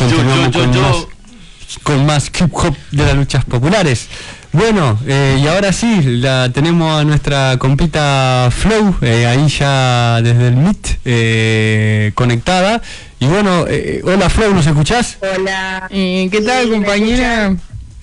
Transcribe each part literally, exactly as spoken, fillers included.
continuamos yo, yo, con, yo. Más, con más hip hop de las luchas populares. Bueno, eh, y ahora sí, la tenemos a nuestra compita Flow, eh, ahí ya desde el Meet, eh, conectada. Y bueno, eh, hola Flow, ¿nos escuchás? Hola. Eh, ¿Qué tal, Sí, compañera?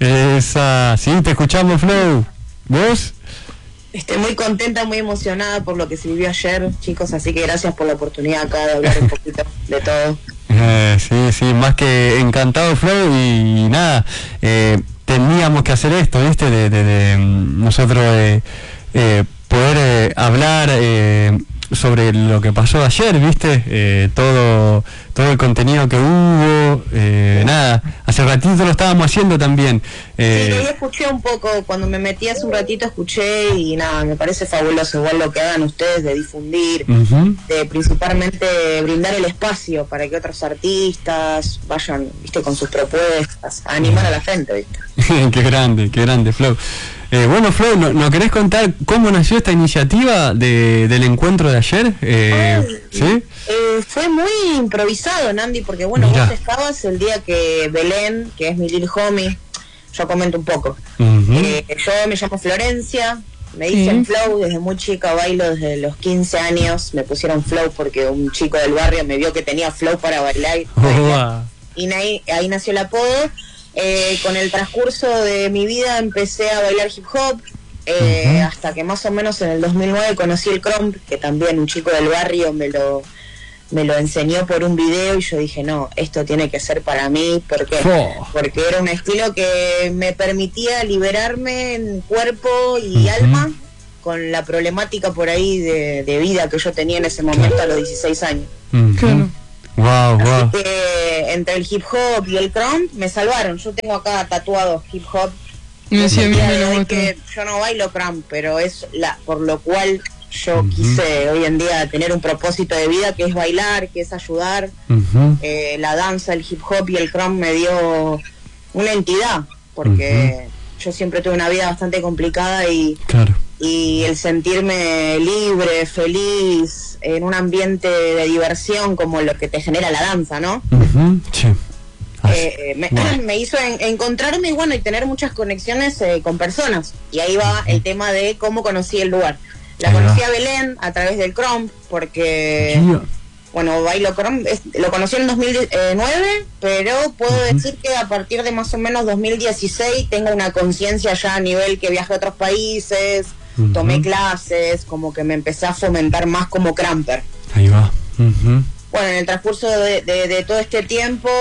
Esa, sí, te escuchamos Flow. ¿Vos? Estoy muy contenta, muy emocionada por lo que se vivió ayer, chicos, así que gracias por la oportunidad acá de hablar un poquito de todo. Eh, sí, sí, más que encantado Flow y, y nada, eh, teníamos que hacer esto, ¿viste? De, de, de nosotros eh, eh, poder eh, hablar eh, sobre lo que pasó ayer, ¿viste? Eh, todo todo el contenido que hubo, eh, nada, hace ratito lo estábamos haciendo también. Eh, Sí, ahí escuché un poco, cuando me metí hace un ratito escuché y nada, me parece fabuloso igual lo que hagan ustedes de difundir, uh-huh. de principalmente brindar el espacio para que otros artistas vayan, viste, con sus propuestas, a animar a la gente, viste. Qué grande, qué grande, Flow. Eh, bueno, Flow, ¿no, ¿no querés contar cómo nació esta iniciativa de, del encuentro de ayer? Eh, Ay, ¿Sí? Eh, fue muy improvisado, Nandi, porque bueno, Mirá. vos estabas el día que Belén, que es mi little homie, yo comento un poco. Uh-huh. Eh, yo me llamo Florencia, me dicen Sí. Flow, desde muy chica bailo desde los quince años, me pusieron Flow porque un chico del barrio me vio que tenía Flow para bailar, bailar, y ahí, ahí nació el apodo. Eh, con el transcurso de mi vida empecé a bailar hip hop, eh, Uh-huh. hasta que más o menos en el dos mil nueve conocí el crump, que también un chico del barrio me lo me lo enseñó por un video y yo dije, no, esto tiene que ser para mí, porque Oh. porque era un estilo que me permitía liberarme en cuerpo y Uh-huh. alma con la problemática por ahí de, de vida que yo tenía en ese momento a los dieciséis años. Uh-huh. Claro. Wow, wow. Así que entre el hip hop y el crump me salvaron. Yo tengo acá tatuado hip hop. Me decía a mí Día me de lo hoy mostró. que yo no bailo crump, pero es la por lo cual yo Ujú. quise hoy en día tener un propósito de vida que es bailar, que es ayudar. Uh-huh. Eh, la danza, el hip hop y el crump me dio una entidad, porque yo siempre tuve una vida bastante complicada y, Claro. y el sentirme libre, feliz, en un ambiente de diversión como lo que te genera la danza, ¿no? Uh-huh. Sí. Así. Eh, me, Wow. me hizo en- encontrarme y bueno, y tener muchas conexiones eh, con personas. Y ahí va el tema de cómo conocí el lugar. La Ahí va. conocí a Belén a través del crump, porque... Yeah. Bueno, bailo crump, es- lo conocí en dos mil nueve, pero puedo Ujú. decir que a partir de más o menos dos mil dieciséis tengo una conciencia ya a nivel que viajé a otros países, Ujú. tomé clases, como que me empecé a fomentar más como crumper. Ahí va. Uh-huh. Bueno, en el transcurso de, de- de todo este tiempo,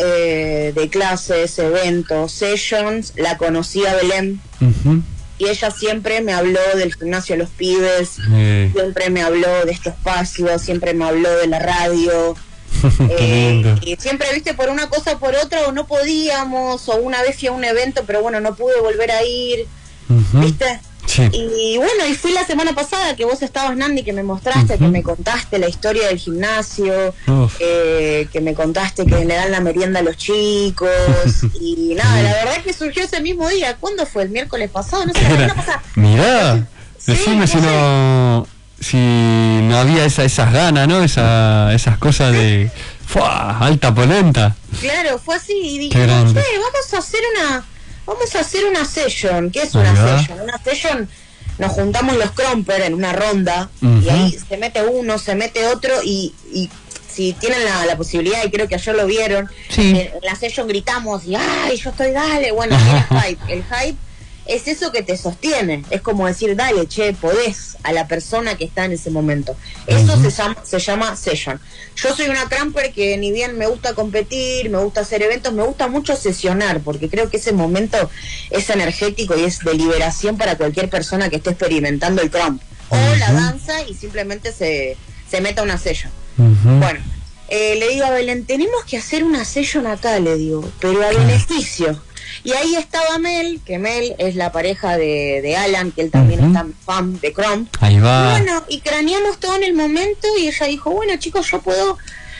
eh, de clases, eventos, sessions, la conocí a Belén Uh-huh. y ella siempre me habló del gimnasio de los pibes, Eh, siempre me habló de este espacio, siempre me habló de la radio. qué Eh, lindo. y siempre, viste, por una cosa o por otra, o no podíamos, o una vez fui a un evento, pero bueno, no pude volver a ir, Uh-huh. ¿viste? Sí. Y bueno, y fui la semana pasada que vos estabas, Nandi, que me mostraste, Ujú. que me contaste la historia del gimnasio, Uf. eh, que me contaste que le dan la merienda a los chicos, y nada, la verdad es que surgió ese mismo día. ¿Cuándo fue? ¿El miércoles pasado? No sé, ¿Qué la era? semana pasada. Mirá, Sí, decime no si sé. no si no había esa, esas ganas, ¿no? Esa, esas cosas de ¡fua! Alta polenta. Claro, fue así y dije, Qué che, grande. vamos a hacer una vamos a hacer una session. ¿Qué es Ahí una va. session? Una session, nos juntamos los crumper en una ronda y Ujú. ahí se mete uno, se mete otro y, y si tienen la, la posibilidad, y creo que ayer lo vieron, Sí. en, en la session gritamos y ¡ay, yo estoy, dale! Bueno, el hype, el hype es eso que te sostiene, es como decir, dale, che, podés a la persona que está en ese momento. Eso Ujú. se llama, se llama session. Yo soy una crumper que ni bien me gusta competir, me gusta hacer eventos, me gusta mucho sesionar, porque creo que ese momento es energético y es de liberación para cualquier persona que esté experimentando el crump o la Ujú. danza y simplemente se, se meta una session. Ujú. Bueno, eh, le digo a Belén, tenemos que hacer una session acá, le digo, pero a Claro. beneficio. Y ahí estaba Mel, que Mel es la pareja de, de Alan, que él también Ujú. está fan de Crump. Ahí Y va. bueno, y craneamos todo en el momento y ella dijo, bueno chicos, yo puedo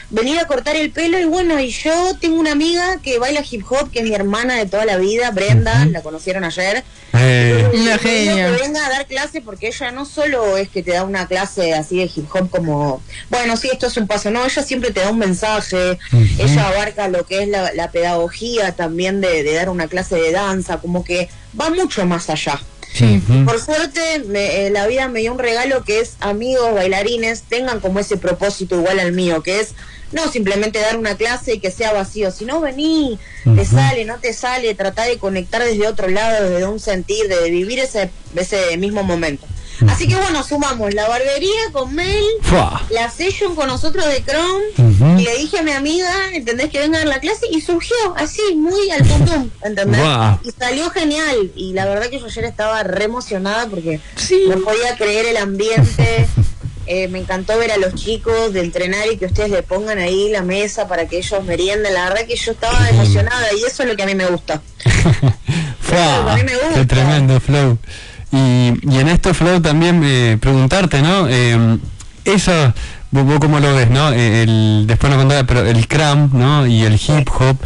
venir a cortar el pelo. Y bueno, y yo tengo una amiga que baila hip hop, que es mi hermana de toda la vida, Brenda, uh-huh. la conocieron ayer. Eh, y una genia. Que venga a dar clase, porque ella no solo es que te da una clase así de hip hop como, bueno, sí, esto es un paso, no, ella siempre te da un mensaje, uh-huh. ella abarca lo que es la, la pedagogía también de, de dar una clase de danza, como que va mucho más allá. Sí. Por suerte, me, eh, la vida me dio un regalo que es amigos, bailarines, tengan como ese propósito igual al mío, que es no simplemente dar una clase y que sea vacío, sino vení, uh-huh. te sale, no te sale, tratar de conectar desde otro lado, desde un sentir, de vivir ese, ese mismo momento. Uh-huh. Así que bueno, sumamos la barbería con Mel, Fua. la session con nosotros de Chrome, uh-huh. y le dije a mi amiga, ¿entendés? Que venga a dar la clase, y surgió así, muy al punto, ¿entendés? Wow. Y salió genial, y la verdad que yo ayer estaba re emocionada porque sí. no podía creer el ambiente. Eh, me encantó ver a los chicos de entrenar y que ustedes le pongan ahí la mesa para que ellos merienden. La verdad que yo estaba emocionada y eso es lo que a mí me gusta. Fua, a mí me gusta. Qué tremendo, Flow. Y, y en esto, Flow, también eh, preguntarte, ¿no? Eh, eso, vos, vos cómo lo ves, ¿no? El, después nos contaba, pero el cram, ¿no? Y el hip hop,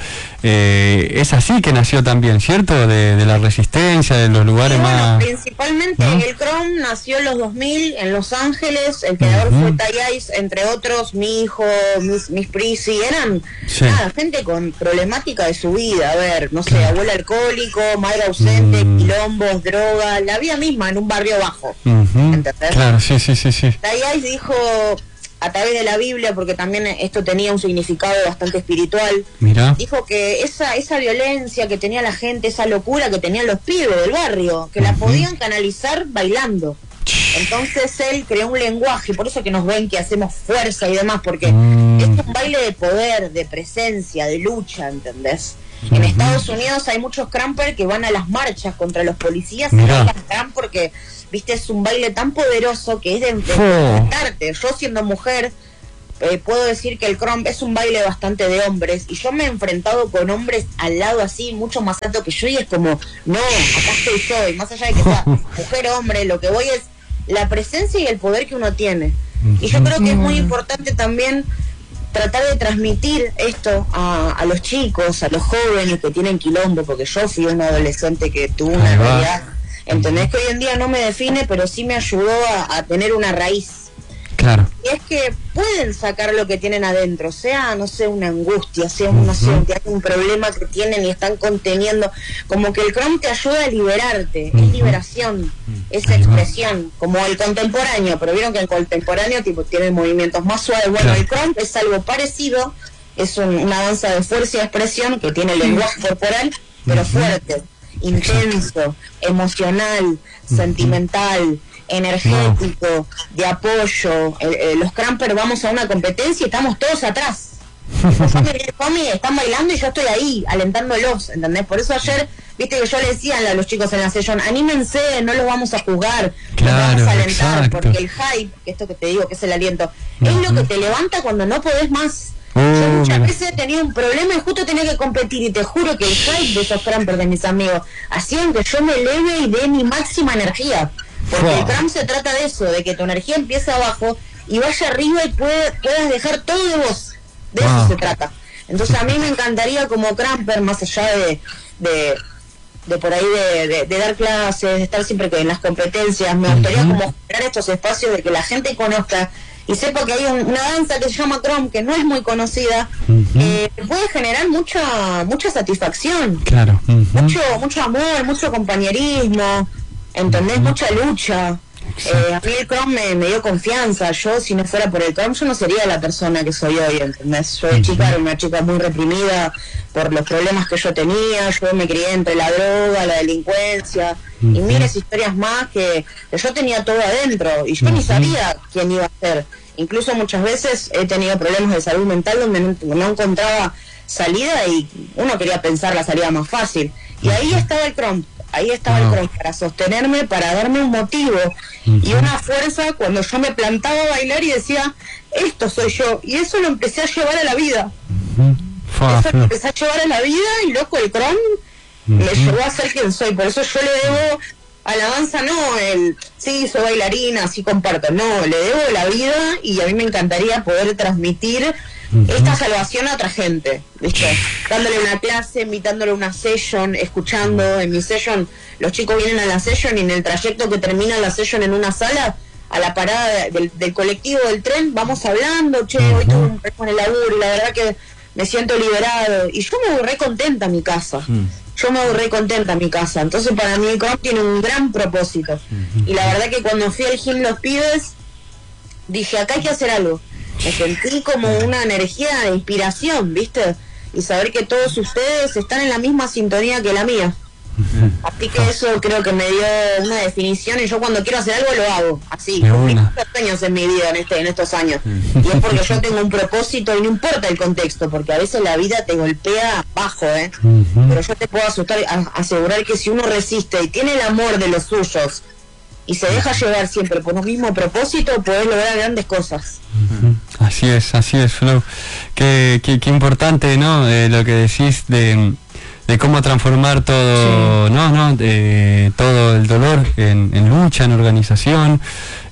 eh, es así que nació también, ¿cierto? De, de la resistencia, de los lugares sí, bueno, más... Principalmente ¿no? el crom nació en los dos mil en Los Ángeles, el creador uh-huh. fue Ty Ice, entre otros, mi hijo, mis, mis prisi, eran sí. nada, gente con problemática de su vida, a ver, no sé, claro. abuelo alcohólico, madre ausente, mm. quilombos, droga, la vida misma en un barrio bajo, uh-huh. ¿entendés? Claro, sí, sí, sí, sí. Ty Ice dijo... a través de la Biblia, porque también esto tenía un significado bastante espiritual, Mirá. dijo que esa esa violencia que tenía la gente, esa locura que tenían los pibes del barrio, que uh-huh. la podían canalizar bailando. Entonces él creó un lenguaje, y por eso que nos ven que hacemos fuerza y demás, porque mm. es un baile de poder, de presencia, de lucha, ¿entendés? Uh-huh. En Estados Unidos hay muchos crampers que van a las marchas contra los policías Mirá. y bailan cramp porque... Viste, es un baile tan poderoso que es de enfrentarte. Yo siendo mujer, eh, puedo decir que el crump es un baile bastante de hombres, y yo me he enfrentado con hombres al lado así, mucho más alto que yo, y es como, no, acá estoy yo, y más allá de que sea mujer o hombre, lo que voy es la presencia y el poder que uno tiene. Y yo creo que es muy importante también tratar de transmitir esto a, a los chicos, a los jóvenes que tienen quilombo, porque yo fui una adolescente que tuvo una realidad... ¿Entendés? Que hoy en día no me define, pero sí me ayudó a, a tener una raíz. Claro. Y es que pueden sacar lo que tienen adentro, sea, no sé, una angustia, sea, uh-huh. no sé, un problema que tienen y están conteniendo. Como que el crom te ayuda a liberarte, uh-huh. es liberación, es Ahí expresión, va. como el contemporáneo, pero vieron que el contemporáneo tipo tiene movimientos más suaves. Bueno, claro. el crom es algo parecido, es un, una danza de fuerza y expresión que tiene lenguaje corporal, pero uh-huh. fuerte. Intenso, emocional, uh-huh. sentimental, energético, wow. de apoyo. Eh, eh, los crampers vamos a una competencia y estamos todos atrás. Homie, están bailando y yo estoy ahí, alentándolos, ¿entendés? Por eso ayer, viste que yo le decía a los chicos en la sesión, anímense, no los vamos a juzgar, claro, los vamos a alentar, exacto. porque el hype, que esto que te digo, que es el aliento, uh-huh. es lo que te levanta cuando no podés más. Uh, Yo muchas mira. veces tenía un problema y justo tenía que competir, y te juro que el hype de esos crampers de mis amigos hacían que yo me eleve y dé mi máxima energía, porque wow. el cramp se trata de eso, de que tu energía empiece abajo y vaya arriba y puede, puedas dejar todo de vos, de wow. eso se trata. Entonces a mí me encantaría como cramper, más allá de, de, de por ahí de, de, de dar clases, de estar siempre en las competencias, me gustaría uh-huh. como crear estos espacios de que la gente conozca y sepa que hay un, una danza que se llama crom, que no es muy conocida, uh-huh. eh, puede generar mucha mucha satisfacción, claro, uh-huh. mucho mucho amor, mucho compañerismo, ¿entendés? Uh-huh. Mucha lucha. Eh, a mí el crom me, me dio confianza. Yo, si no fuera por el crom, yo no sería la persona que soy hoy, ¿entendés? Yo de uh-huh. chica era una chica muy reprimida por los problemas que yo tenía. Yo me crié entre la droga, la delincuencia uh-huh. y miles de historias más que, que yo tenía todo adentro y yo uh-huh. ni sabía quién iba a ser. Incluso muchas veces he tenido problemas de salud mental donde no, no encontraba salida y uno quería pensar la salida más fácil. Y ahí estaba el crom. Ahí estaba wow. el crom para sostenerme, para darme un motivo uh-huh. y una fuerza cuando yo me plantaba a bailar y decía, esto soy yo. Y eso lo empecé a llevar a la vida. Uh-huh. Eso lo empecé a llevar a la vida y loco, el crom uh-huh. me llevó a ser quien soy. Por eso yo le debo a la danza, no el, sí, soy bailarina, sí comparto. No, le debo la vida y a mí me encantaría poder transmitir uh-huh. esta salvación a otra gente, ¿viste? Dándole una clase, invitándole a una session, escuchando. En mi session, los chicos vienen a la session y en el trayecto que termina la session en una sala, a la parada del, del colectivo del tren, vamos hablando, che, uh-huh. hoy tuve un problema en el laburo y la verdad que me siento liberado. Y yo me voy re contenta a mi casa. Uh-huh. Yo me voy re contenta a mi casa. Entonces para mí el C R O M tiene un gran propósito. Uh-huh. Y la verdad que cuando fui al gym Los Pibes, dije, acá hay que hacer algo. Me sentí como una energía de inspiración, ¿viste? Y saber que todos ustedes están en la misma sintonía que la mía. Así que eso creo que me dio una definición, y yo cuando quiero hacer algo lo hago, así. Cumplí muchos sueños en mi vida en, este, en estos años. Y es porque yo tengo un propósito y no importa el contexto, porque a veces la vida te golpea bajo, ¿eh? Pero yo te puedo asustar, a, asegurar que si uno resiste y tiene el amor de los suyos y se deja llevar siempre por un mismo propósito, podés lograr grandes cosas. Uh-huh. Así es, así es, Flo. Qué, qué, qué importante, ¿no? Eh, lo que decís de, de cómo transformar todo, sí. no, no, eh, todo el dolor en, en lucha, en organización.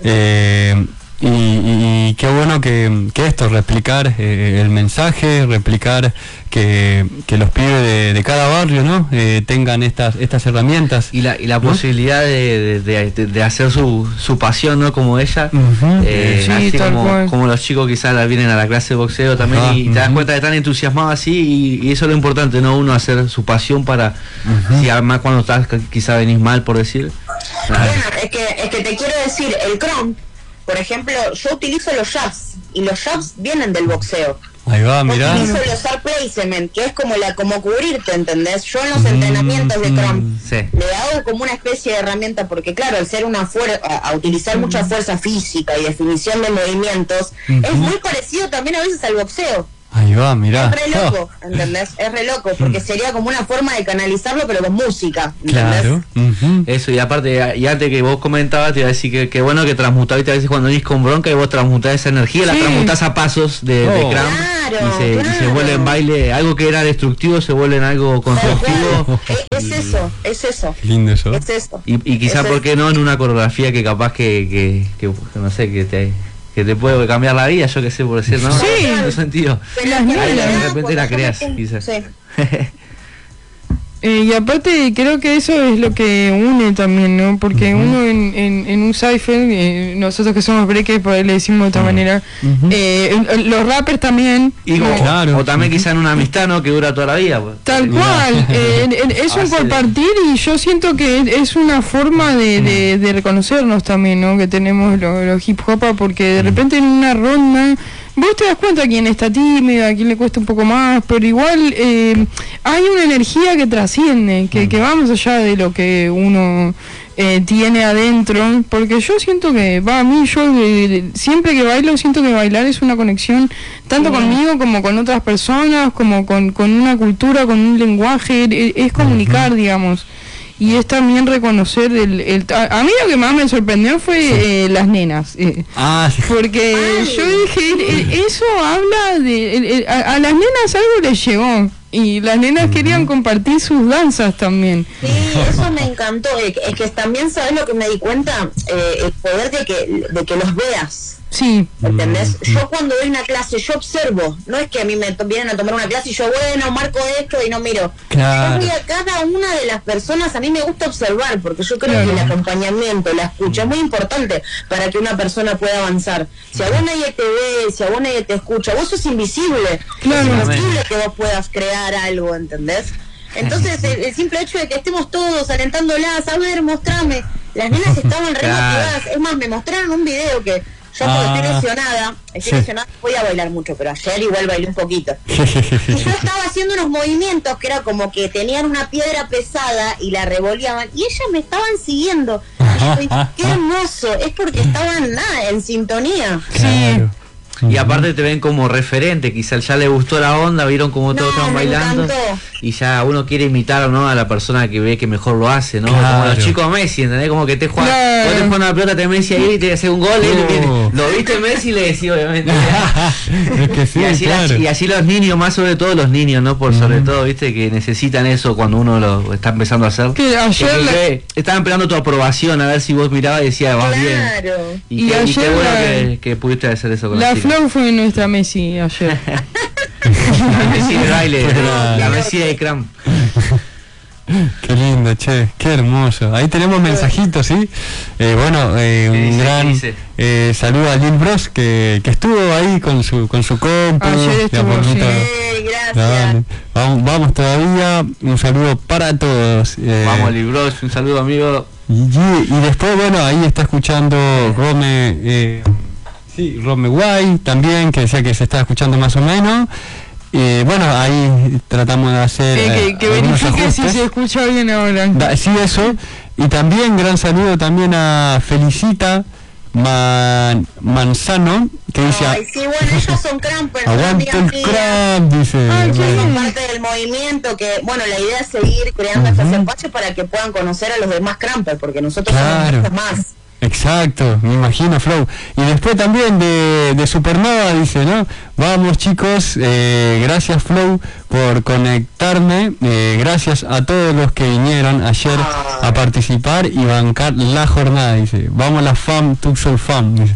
Eh, y, y, y qué bueno que, que esto, replicar eh, el mensaje, replicar que, que los pibes de, de cada barrio, ¿no? Eh, tengan estas estas herramientas. Y la, y la ¿no? posibilidad de, de, de, de hacer su, su pasión, ¿no? Como ella. Uh-huh. eh, sí, así como, como los chicos quizás vienen a la clase de boxeo también, uh-huh. y te das cuenta que están entusiasmados así, y, y eso es lo importante, ¿no? Uno hacer su pasión para, uh-huh. si además cuando estás quizás venís mal, por decir. Bueno, es que, es que te quiero decir, el C R O M, por ejemplo, yo utilizo los jabs, y los jabs vienen del boxeo. Ahí va, mirá. Utilizo el usar placement, que es como la como cubrirte, ¿entendés? Yo en los mm, entrenamientos de C R O M mm, sí. le hago como una especie de herramienta, porque claro, al ser una fuerza, a, a utilizar mm. mucha fuerza física y definición de movimientos, mm-hmm. es muy parecido también a veces al boxeo. Ahí va, mirá. Es re loco, oh. ¿entendés? Es re loco, porque sería como una forma de canalizarlo, pero con música, ¿entendés? Claro. Uh-huh. Eso, y aparte, y antes que vos comentabas, te iba a decir que, que bueno que transmutás, a veces cuando venís con bronca y vos transmutás esa energía, sí. la transmutás a pasos de, oh. de cram, claro, y, se, claro. y se vuelve en baile, algo que era destructivo se vuelve en algo constructivo. Es, es eso, es eso. Lindo eso. Es eso. Y, y quizás, ¿por qué no en una coreografía que capaz que, que, que, que no sé, que te... que te puede cambiar la vida, yo qué sé, por decir, ¿no? Sí. En ese sentido. Ahí, de repente la creas, quizás. Sí. eh, y aparte creo que eso es lo que une también, ¿no? Porque uh-huh. uno en, en, en un cypher, eh, nosotros que somos breakers, por ahí le decimos de otra uh-huh. manera, uh-huh. eh, los rappers también. Y como, claro. O también quizá en una amistad, ¿no? Que dura toda la vida. Pues. Tal cual, eh, es un compartir, y yo siento que es una forma de, de, de reconocernos también, ¿no? Que tenemos los, los hip hop, porque de repente en una ronda vos te das cuenta quién está tímida, a quién le cuesta un poco más, pero igual eh, hay una energía que trasciende, que, que va más allá de lo que uno eh, tiene adentro, porque yo siento que, va, a mí, yo eh, siempre que bailo, siento que bailar es una conexión, tanto yeah. conmigo como con otras personas, como con, con una cultura, con un lenguaje, es, es comunicar, uh-huh. digamos. Y es también reconocer el, el a, a mí lo que más me sorprendió fue sí. eh, las nenas, eh, ah, sí. porque Ay. yo dije eh, eso habla de eh, a, a las nenas algo les llegó, y las nenas uh-huh. querían compartir sus danzas también. Sí, eso me encantó, es que, es que también, ¿sabes lo que me di cuenta? Eh, el poder de que, de que los veas. Sí. ¿Entendés? Yo cuando doy una clase, yo observo. No es que a mí me vienen a tomar una clase y yo, bueno, marco esto y no miro. Claro. Yo voy a cada una de las personas, a mí me gusta observar, porque yo creo claro. que el acompañamiento, la escucha, es muy importante para que una persona pueda avanzar. Si a vos nadie te ve, si a vos nadie te escucha, vos sos invisible. Claro. Es imposible que vos puedas crear algo, ¿entendés? Entonces, el, el simple hecho de que estemos todos alentándolas, a ver, mostrame. Las nenas estaban re motivadas. Es más, me mostraron un video que yo porque ah, estoy lesionada, estoy sí. lesionada, voy a bailar mucho, pero ayer igual bailé un poquito. Y yo estaba haciendo unos movimientos que era como que tenían una piedra pesada y la revoleaban, y ellas me estaban siguiendo. Y yo dije, qué hermoso, es porque estaban nada, en sintonía. Claro. Y aparte te ven como referente, quizás ya le gustó la onda, vieron como todos no, estaban bailando encantó. Y ya uno quiere imitar, ¿no? A la persona que ve que mejor lo hace, ¿no? Claro. Como los chicos Messi, ¿entendés? Como que te juegan, claro. vos te juegan una pelota, te Messi ahí y te hace un gol, y él viene, lo viste Messi y le decís obviamente. Es que sí, y, así claro. la, y así los niños, más sobre todo los niños, ¿no? Por sobre uh-huh. todo, viste, que necesitan eso cuando uno lo está empezando a hacer. Que ayer que, la... que estaban esperando tu aprobación, a ver si vos mirabas y decías, vas claro. bien. Y, y que, ayer y qué bueno la... que, que pudiste hacer eso con la las chicas. Flow fue nuestra Messi ayer. La Messi de baile, la, la Messi de Cram. Qué lindo, che, qué hermoso. Ahí tenemos mensajitos, ¿sí? Eh, bueno, eh, un dice, gran eh, saludo a Lil Bros, que, que estuvo ahí con su con su compu. Ayer estuvo, sí. Eh, gracias. Vamos, vamos todavía, un saludo para todos. Eh, vamos Lil Bros, un saludo amigo. Y, y después, bueno, ahí está escuchando Rome, eh, sí, Rome Guay también, que decía que se está escuchando más o menos. Eh, bueno, ahí tratamos de hacer eh, que, que verifique si se escucha bien ahora. Da, sí, eso. Y también gran saludo también a Felicita Man, Manzano, que dice... Ay, sí, bueno, ellos son crampers. Aguante el cramp, dice. Ay, son parte del movimiento que, bueno, la idea es seguir creando uh-huh. este espacio para que puedan conocer a los demás crampers, porque nosotros claro. somos más. Exacto, me imagino, Flow. Y después también de, de Supernova dice, ¿no? Vamos chicos, eh, gracias Flow por conectarme, eh, gracias a todos los que vinieron ayer a participar y bancar la jornada, dice. Vamos la fam, Tuxol fam, dice.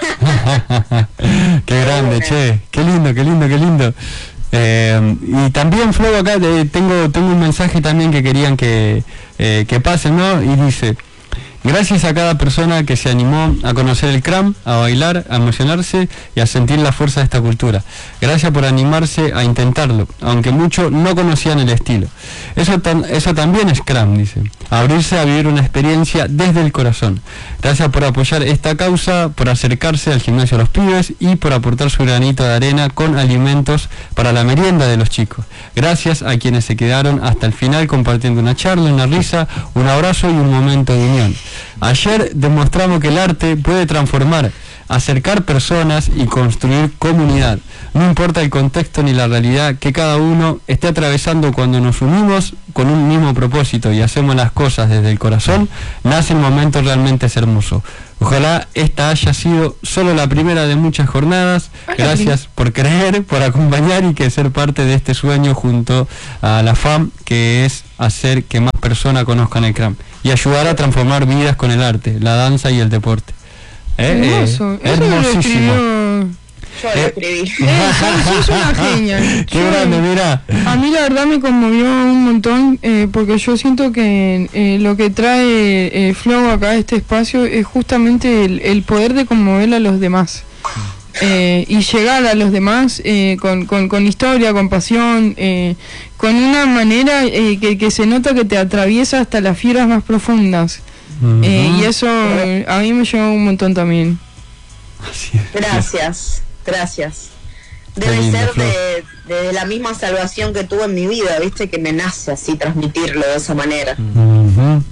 Qué grande, che, qué lindo, qué lindo, qué lindo. Eh, y también Flow acá eh, tengo tengo un mensaje también que querían que, eh, que pasen, ¿no? Y dice... Gracias a cada persona que se animó a conocer el cramp, a bailar, a emocionarse y a sentir la fuerza de esta cultura. Gracias por animarse a intentarlo, aunque muchos no conocían el estilo. Eso, tan, eso también es cramp, dice. Abrirse a vivir una experiencia desde el corazón. Gracias por apoyar esta causa, por acercarse al gimnasio a los pibes y por aportar su granito de arena con alimentos para la merienda de los chicos. Gracias a quienes se quedaron hasta el final compartiendo una charla, una risa, un abrazo y un momento de unión. Ayer demostramos que el arte puede transformar, acercar personas y construir comunidad. No importa el contexto ni la realidad que cada uno esté atravesando, cuando nos unimos con un mismo propósito y hacemos las cosas desde el corazón, nace el momento realmente hermoso. Ojalá esta haya sido solo la primera de muchas jornadas. Gracias por creer, por acompañar y que ser parte de este sueño junto a la F A M, que es hacer que más personas conozcan el cramp y ayudar a transformar vidas con el arte, la danza y el deporte. Eh, Hermoso, eh, hermosísimo. Yo lo escribí. Eh, sos una genia. Qué Yo, grande, mira. A mí la verdad me conmovió un montón, eh, porque yo siento que eh, lo que trae eh, Flow acá a este espacio es justamente el, el poder de conmover a los demás. Eh, y llegar a los demás eh, con, con, con historia, con pasión, eh, con una manera eh, que, que se nota que te atraviesa hasta las fibras más profundas. Uh-huh. eh, y eso eh, a mí me llevó un montón también. Así es. Gracias, gracias. Debe lindo, ser de, de la misma salvación que tuve en mi vida, viste, que me nace así transmitirlo de esa manera. Uh-huh.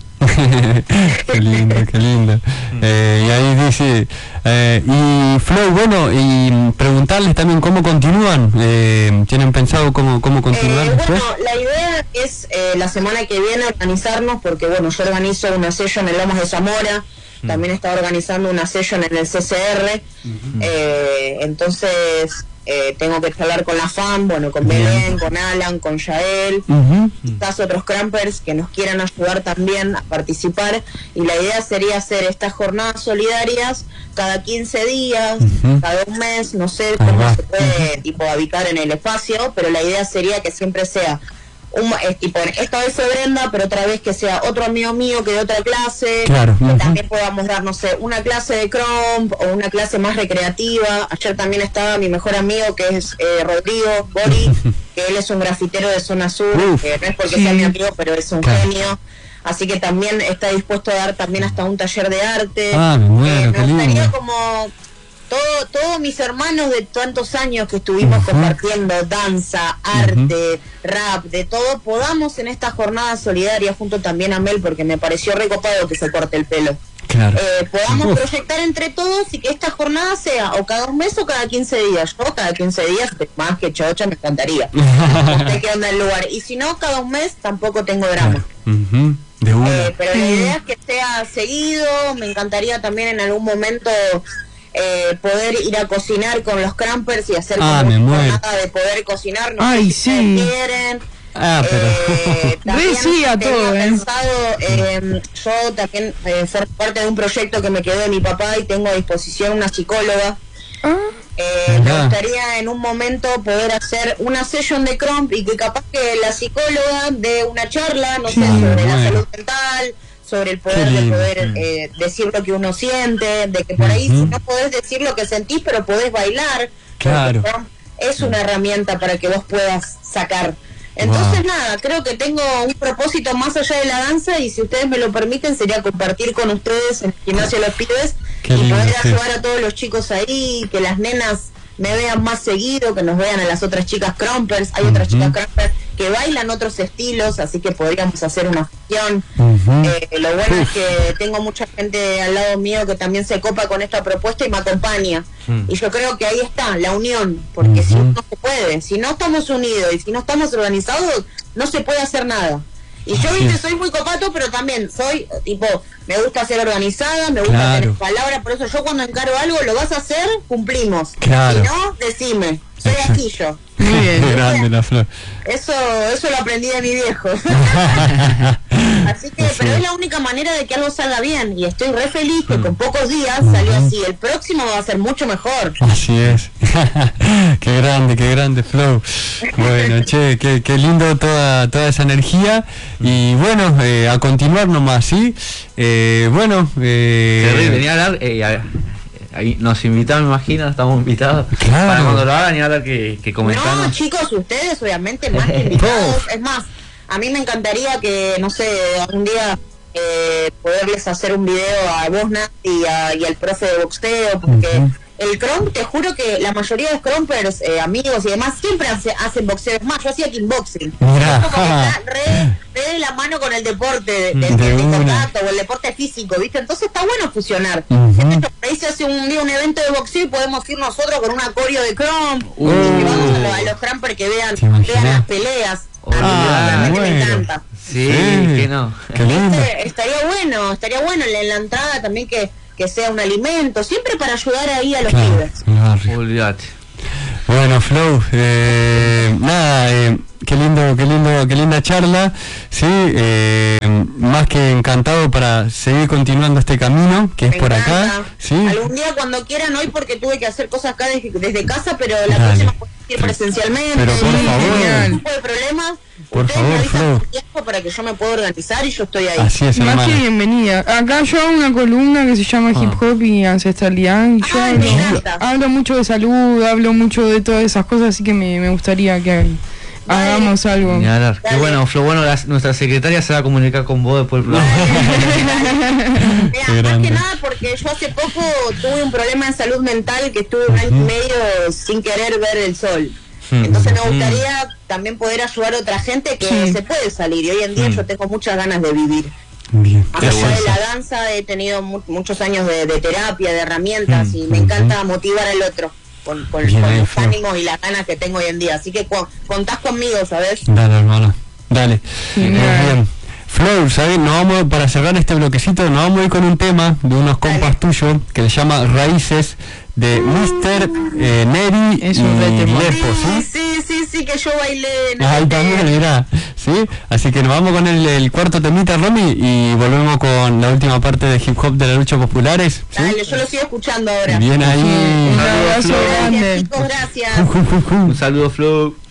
Qué lindo, qué lindo. Eh, y ahí dice, eh, y Flow, bueno, y preguntarles también cómo continúan. Eh, ¿Tienen pensado cómo, cómo continuar eh, después? Bueno, la idea es eh, la semana que viene organizarnos, porque bueno, yo organizo una session en Lomas de Zamora, mm. también estaba organizando una session en el C C R, mm-hmm. eh, entonces... Eh, tengo que hablar con la F A M, bueno, con Belén, con Alan, con Yael, uh-huh. quizás otros crampers que nos quieran ayudar también a participar, y la idea sería hacer estas jornadas solidarias cada quince días, uh-huh. cada un mes, no sé cómo uh-huh. se puede uh-huh. tipo habitar en el espacio, pero la idea sería que siempre sea un, es tipo, esta vez se Brenda, pero otra vez que sea otro amigo mío que de otra clase, claro. que uh-huh. también podamos dar, no sé, una clase de crump o una clase más recreativa. Ayer también estaba mi mejor amigo, que es eh, Rodrigo Bori, que él es un grafitero de Zona Sur, Uf, que no es porque sí. sea mi amigo, pero es un claro. genio. Así que también está dispuesto a dar también hasta un taller de arte. Ah, me muero, eh, qué me gustaría lindo. como... Todo, todos mis hermanos de tantos años que estuvimos uh-huh. compartiendo danza, arte, uh-huh. rap, de todo, podamos en esta jornada solidaria, junto también a Mel, porque me pareció recopado que se corte el pelo, claro. eh, podamos Uf. proyectar entre todos y que esta jornada sea o cada un mes o cada quince días. Yo cada quince días, más que chocha, me encantaría. No sé qué onda el lugar. Y si no, cada un mes tampoco tengo drama. Uh-huh. De una. Eh, pero la idea es que sea seguido. Me encantaría también en algún momento... Eh, poder ir a cocinar con los crampers y hacer ah, como una jornada de poder cocinar, no Ay, sé si sí. quieren. Ah, pero... Eh, también sí a tenía todo, ¿eh? pensado, eh, yo también eh, formo parte de un proyecto que me quedó de mi papá y tengo a disposición una psicóloga. Ah. Eh, me gustaría en un momento poder hacer una session de Crump y que capaz que la psicóloga dé una charla, no sé, sobre bueno. la salud mental, sobre el poder de poder eh, decir lo que uno siente, de que por ahí uh-huh. si no podés decir lo que sentís, pero podés bailar. Claro. Es una herramienta para que vos puedas sacar. Entonces, wow. nada, creo que tengo un propósito más allá de la danza y si ustedes me lo permiten sería compartir con ustedes en el gimnasio Los Pibes Qué y lindo, poder sí. ayudar a todos los chicos ahí, que las nenas me vean más seguido, que nos vean a las otras chicas Crumpers. Hay uh-huh. otras chicas Crumpers que bailan otros estilos, así que podríamos hacer una fusión. Uh-huh. Eh, lo bueno Uf. es que tengo mucha gente al lado mío que también se copa con esta propuesta y me acompaña. Uh-huh. Y yo creo que ahí está, la unión, porque uh-huh. si no se puede, si no estamos unidos y si no estamos organizados, no se puede hacer nada. Y yo, viste, soy muy copato, pero también soy, tipo, me gusta ser organizada, me gusta claro. tener palabras, por eso yo cuando encaro algo, lo vas a hacer, cumplimos. Claro. Si no, decime, soy aquí yo. Muy bien. Qué grande la Flor. Eso, eso lo aprendí de mi viejo. Así que, pero es la única manera de que algo salga bien. Y estoy re feliz que con pocos días uh-huh. salió así. El próximo va a ser mucho mejor. Así es. Qué grande, qué grande, Flow. Bueno, che, qué, qué lindo toda, toda esa energía. Y bueno, eh, a continuar nomás, ¿sí? Eh, bueno, eh... Terrible, venía a hablar... Eh, a... Ahí nos invitaron, me imagino, estamos invitados claro. para cuando lo hagan y ahora que, que comentamos. No, chicos, ustedes obviamente más que invitados. Es más, a mí me encantaría que, no sé, algún día eh, poderles hacer un video a vos, Nat, y, a, y al profe de boxeo, porque uh-huh. el Crump, te juro que la mayoría de los Crumpers, eh, amigos y demás, siempre hace, hacen boxeo. Es más, yo hacía kickboxing. Mira. Como que está re, re de la mano con el deporte, de, de, de, de contacto o el deporte físico, ¿viste? Entonces está bueno fusionar. Uh-huh. Entonces, ahí se hace un día un evento de boxeo y podemos ir nosotros con una coreo de Crump uh. y llevamos a los, a los Crumpers que vean, vean las peleas. Oh, a mí realmente bueno. me encanta. Sí, sí, que no. Este, estaría bueno, estaría bueno en la entrada también que, que sea un alimento, siempre para ayudar ahí a los claro, pibes. Olvídate. Bueno, Flow, eh, nada, eh, qué lindo, qué lindo, qué linda charla, sí, eh, más que encantado para seguir continuando este camino que es Me por encanta. acá, sí. Algún día cuando quieran, hoy porque tuve que hacer cosas acá desde, desde casa, pero la Dale. próxima puedo ir presencialmente. Pero por sí, favor, no tipo de problema. Por Ustedes favor, me avisan Flow. con tiempo para que yo me pueda organizar y yo estoy ahí. Así es, más que bienvenida. Acá yo hago una columna que se llama ah. Hip Hop y Ancestralidad. Y yo Ay, hablo, hablo mucho de salud, hablo mucho de todas esas cosas, así que me, me gustaría que hagamos algo. Dale. Qué bueno, Flo, bueno, la, nuestra secretaria se va a comunicar con vos después del programa. Mira, más que nada porque yo hace poco tuve un problema de salud mental que estuve un año y medio sin querer ver el sol. Entonces me gustaría también poder ayudar a otra gente que sí. se puede salir y hoy en día yo tengo muchas ganas de vivir. Bien. Más allá de la danza he tenido mu muchos años de, de terapia, de herramientas y me encanta motivar al otro con, con, con los ánimos y las ganas que tengo hoy en día. Así que cu contás conmigo, ¿sabes? Dale, hermano, dale. Sí, eh, bien. Flow, ¿sabes? Nos vamos, para cerrar este bloquecito, nos vamos a ir con un tema de unos compas tuyos que se llama Raíces de mister Eh, Neri es un y Lepo, ¿sí? Sí, sí, sí, que yo bailé. Ahí también, mirá, ¿sí? Así que nos vamos con el, el cuarto temita, Romy, y volvemos con la última parte de Hip Hop de la lucha populares, ¿sí? Dale, yo lo sigo escuchando ahora. Bien ahí. Un abrazo grande. Gracias, chicos, gracias. Un saludo, Flow.